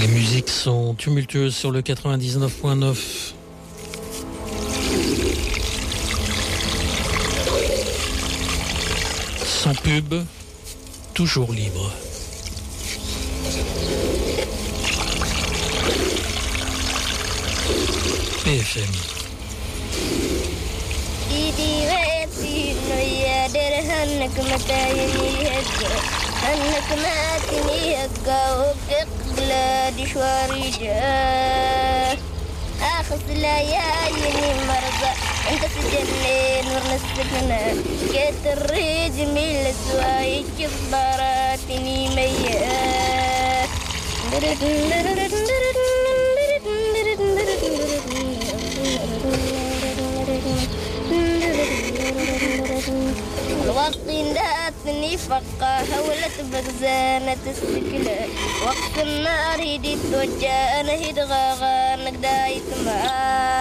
Les musiques sont tumultueuses sur le 99.9. Sans pub, toujours libre. BFM. أنك ما تنيهك وبقلادي شواريجا أخذ ليالي مرضى أنت سجنين ورنسكنا كيت الريج من السواي كباراتني مياه الوقت داتني فقاها ولت بغزانة السكلة وقت النار هدي توجه أنا هدغاغا نقدايت معاه